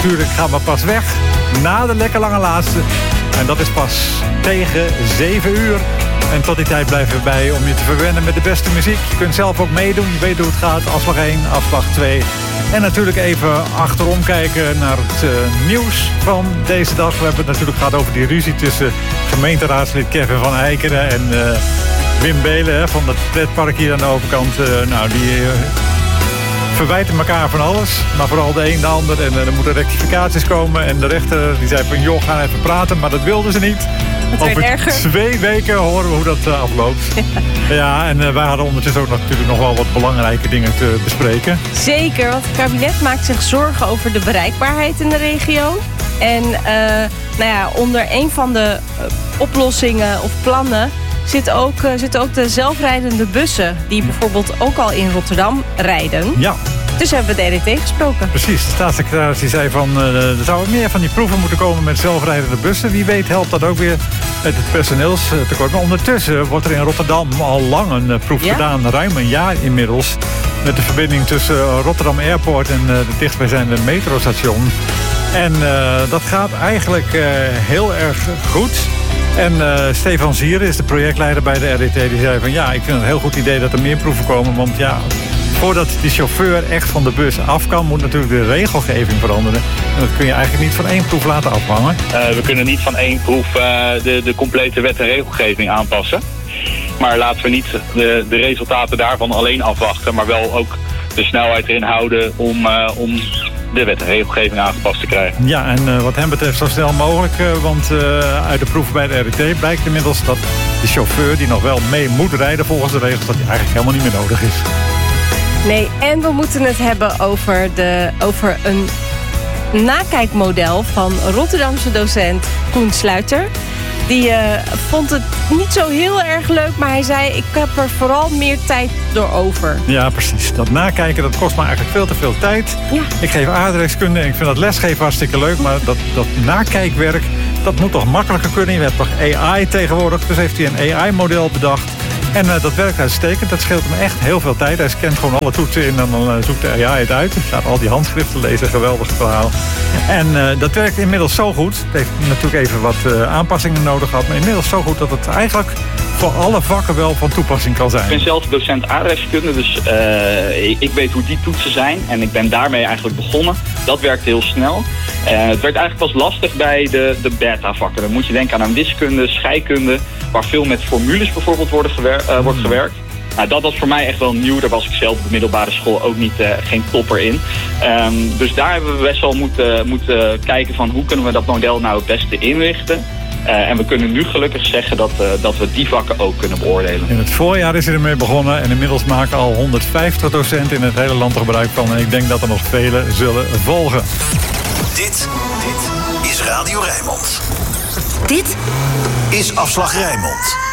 natuurlijk gaan we pas weg na de lekker lange laatste. En dat is pas tegen 7 uur. En tot die tijd blijven we bij om je te verwennen met de beste muziek. Je kunt zelf ook meedoen, je weet hoe het gaat. Afslag 1, afslag 2. En natuurlijk even achterom kijken naar het nieuws van deze dag. We hebben het natuurlijk gehad over die ruzie tussen gemeenteraadslid Kevin van Eikeren en Wim Belen van het pretpark hier aan de overkant. Die verwijten elkaar van alles. Maar vooral de een de ander. En er moeten rectificaties komen. En de rechter die zei van joh, gaan even praten. Maar dat wilden ze niet. Over 2 weken horen we hoe dat afloopt. Ja, en wij hadden ondertussen ook natuurlijk nog wel wat belangrijke dingen te bespreken. Zeker, want het kabinet maakt zich zorgen over de bereikbaarheid in de regio. En onder een van de oplossingen of plannen zitten ook de zelfrijdende bussen. Die bijvoorbeeld ook al in Rotterdam rijden. Ja. Dus hebben we de RET gesproken. Precies, de staatssecretaris die zei van er zouden meer van die proeven moeten komen met zelfrijdende bussen. Wie weet helpt dat ook weer met het personeelstekort. Maar ondertussen wordt er in Rotterdam al lang een proef gedaan. Ruim een jaar inmiddels. Met de verbinding tussen Rotterdam Airport en het dichtstbijzijnde metrostation. En dat gaat eigenlijk heel erg goed. En Stefan Zieren is de projectleider bij de RET. Die zei van ja, ik vind het een heel goed idee dat er meer proeven komen. Want ja, voordat die chauffeur echt van de bus af kan, moet natuurlijk de regelgeving veranderen. En dat kun je eigenlijk niet van 1 proef laten afhangen. We kunnen niet van 1 proef de complete wet en regelgeving aanpassen. Maar laten we niet de resultaten daarvan alleen afwachten, maar wel ook de snelheid erin houden om de wet en regelgeving aangepast te krijgen. Ja, en wat hem betreft zo snel mogelijk. Want uit de proeven bij de RET blijkt inmiddels dat de chauffeur die nog wel mee moet rijden volgens de regels, dat die eigenlijk helemaal niet meer nodig is. Nee, en we moeten het hebben over een nakijkmodel van Rotterdamse docent Koen Sluiter. Die vond het niet zo heel erg leuk, maar hij zei ik heb er vooral meer tijd door over. Ja, precies. Dat nakijken, dat kost me eigenlijk veel te veel tijd. Ja. Ik geef aardrijkskunde en ik vind dat lesgeven hartstikke leuk, maar dat nakijkwerk, dat moet toch makkelijker kunnen. Je hebt toch AI tegenwoordig, dus heeft hij een AI-model bedacht. En dat werkt uitstekend. Dat scheelt hem echt heel veel tijd. Hij scant gewoon alle toetsen in en dan zoekt de AI het uit. Hij gaat al die handschriften lezen. Geweldig verhaal. En dat werkt inmiddels zo goed. Het heeft natuurlijk even wat aanpassingen nodig gehad. Maar inmiddels zo goed dat het eigenlijk voor alle vakken wel van toepassing kan zijn. Ik ben zelf docent aardrijkskunde. Dus ik weet hoe die toetsen zijn. En ik ben daarmee eigenlijk begonnen. Dat werkt heel snel. Het werkt eigenlijk pas lastig bij de beta-vakken. Dan moet je denken aan wiskunde, scheikunde, waar veel met formules bijvoorbeeld wordt gewerkt. Nou, dat was voor mij echt wel nieuw. Daar was ik zelf op de middelbare school ook geen topper in. Dus daar hebben we best wel moeten kijken van hoe kunnen we dat model nou het beste inrichten. En we kunnen nu gelukkig zeggen dat we die vakken ook kunnen beoordelen. In het voorjaar is hij ermee begonnen en inmiddels maken al 150 docenten in het hele land er gebruik van. En ik denk dat er nog vele zullen volgen. Dit is Radio Rijnmond. Dit is Afslag Rijnmond.